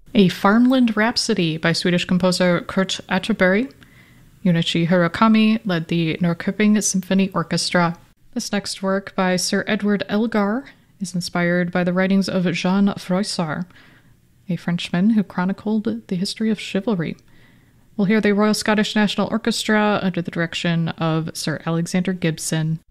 A Farmland Rhapsody by Swedish composer Kurt Atterbury. Junichi Hirakami led the Norrköping Symphony Orchestra. This next work by Sir Edward Elgar is inspired by the writings of Jean Froissart, a Frenchman who chronicled the history of chivalry. We'll hear the Royal Scottish National Orchestra under the direction of Sir Alexander Gibson.